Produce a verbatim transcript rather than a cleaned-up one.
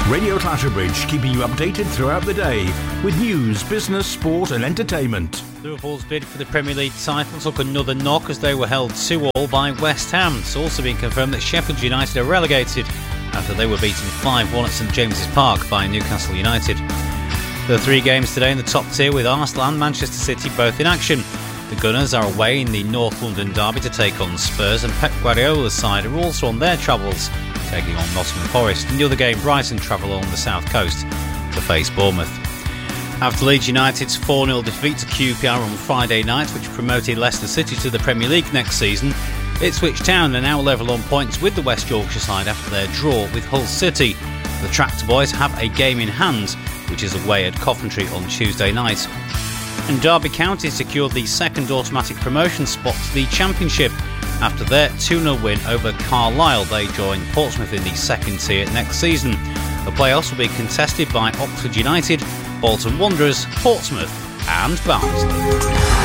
Radio Clatterbridge, keeping you updated throughout the day with news, business, sport and entertainment. Liverpool's bid for the Premier League title took another knock as they were held two all by West Ham. It's also been confirmed that Sheffield United are relegated after they were beaten five one at St James's Park by Newcastle United. There are three games today in the top tier with Arsenal and Manchester City both in action. The Gunners are away in the North London derby to take on Spurs, and Pep Guardiola's side are also on their travels, taking on Nottingham Forest. In the other game, Brighton travel along the south coast to face Bournemouth. After Leeds United's four nil defeat to Q P R on Friday night, which promoted Leicester City to the Premier League next season, Ipswich Town are now level on points with the West Yorkshire side after their draw with Hull City. The Tractor Boys have a game in hand, which is away at Coventry on Tuesday night. And Derby County secured the second automatic promotion spot to the Championship. After their two nil win over Carlisle, they join Portsmouth in the second tier next season. The playoffs will be contested by Oxford United, Bolton Wanderers, Portsmouth and Barnsley.